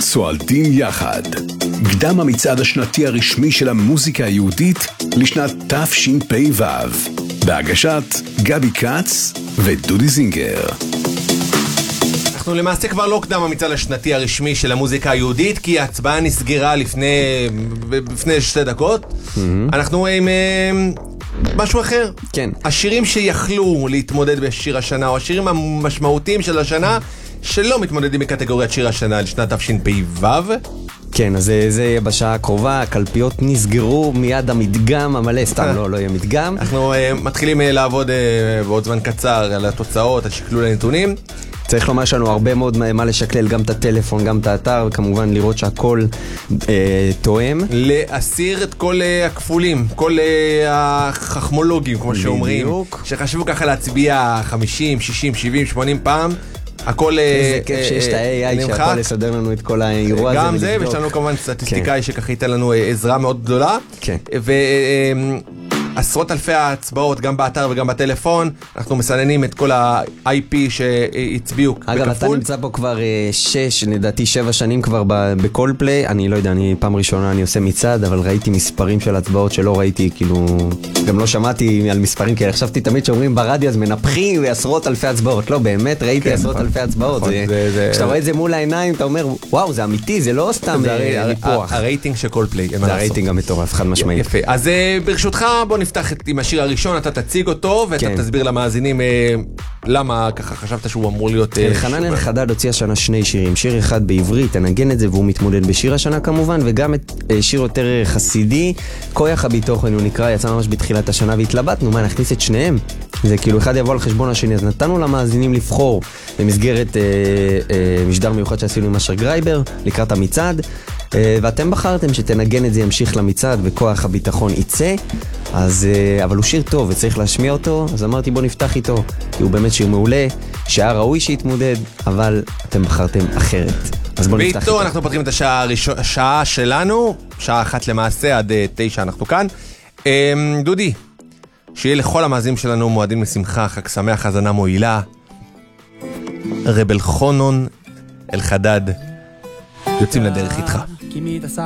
סועלתים יחד. קדם המצעד השנתי הרשמי של המוזיקה היהודית לשנת תשפ"ו. בהגשת גבי קץ ודודי זינגר. אנחנו למעשה כבר לא קדם המצעד השנתי הרשמי של המוזיקה היהודית, כי ההצבעה נסגרה לפני 2 דקות. אנחנו עם משהו אחר. כן. השירים שיכלו להתמודד בשיר השנה, או השירים המשמעותיים של השנה, שלא מתמודדים בקטגוריית שיר השנה לשנת תשפ"ו. כן, אז זה יהיה בשעה הקרובה, הקלפיות נסגרו, מיד המדגם המלא, סתם לא יהיה מדגם. אנחנו מתחילים לעבוד בעוד זמן קצר על התוצאות, על שקלול הנתונים. צריך לומר שלנו הרבה מאוד מה לשקלל, גם את הטלפון, גם את האתר, וכמובן לראות שהכל תואם. להסיר את כל הכפולים, כל החכמולוגים, כמו שאומרים, שחשבו ככה להצביע 50, 60, 70, 80 פעם. הכל איזה כיף שיש את ה-AI שיכול לסדר לנו את כל האירוע הזה. גם זה, ויש לנו כמובן סטטיסטיקאי שככה ייתן לנו עזרה מאוד גדולה. כן. עשרות אלפי ההצבעות, גם באתר וגם בטלפון. אנחנו מסננים את כל ה-IP שהצביעו בכפול. אגב, אתה נמצא פה כבר לדעתי 7 שנים כבר בכל פליי. אני לא יודע, פעם ראשונה אני עושה מצעד, אבל ראיתי מספרים של הצבעות שלא ראיתי, כאילו, גם לא שמעתי על מספרים, כי חשבתי תמיד שאומרים ברדיו, אז מנפחים עשרות אלפי הצבעות. לא, באמת ראיתי עשרות אלפי הצבעות. כשאתה רואה את זה מול העיניים, אתה אומר, וואו, זה אמיתי, זה לא סתם ניפוח. הרייטינג של כל פליי. זה הרייטינג המטורף, חד משמעית. יפה. אז ברשותך, בוא נפתח עם השיר הראשון, אתה תציג אותו, ואתה תסביר למאזינים למה ככה חשבת שהוא אמור להיות... אלחנן אלחדד הוציא השנה 2 שירים, שיר אחד בעברית, תנגן את זה, והוא מתמודד בשיר השנה כמובן, וגם את שיר יותר חסידי, כוח הביטוחן הוא נקרא, יצא ממש בתחילת השנה, והתלבטנו, מה, נכניס את שניהם? זה כאילו אחד יבוא על חשבון השני, אז נתנו למאזינים לבחור במסגרת משדר מיוחד שעשינו עם אשר גרייבר, לקראת המצעד, ואתם בחרתם שתנגן את זה ימשיך למצעד וכוח הביטחון יצא, אז, אבל הוא שיר טוב וצריך להשמיע אותו, אז אמרתי בוא נפתח איתו, כי הוא באמת שיר מעולה, שהיה ראוי שיתמודד, אבל אתם בחרתם אחרת. אז בוא נפתח איתו. אנחנו פותחים את השעה שלנו, שעה 1 למעשה, עד 9 אנחנו כאן. דודי, שיהיה לכל המאזינים שלנו מועדים לשמחה, חג שמח, האזנה מועילה. רב אלחנן אלחדד, יוצאים לדרך איתך.